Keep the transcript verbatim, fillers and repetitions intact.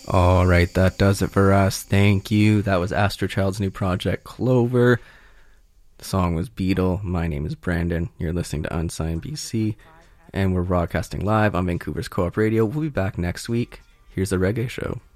All right, that does it for us. Thank you. That was Astrochild's new project, Clover. The song was Beetle. My name is Brandon. You're listening to Unsigned B C, and we're broadcasting live on Vancouver's Co-op Radio. We'll be back next week. Here's the Reggae Show.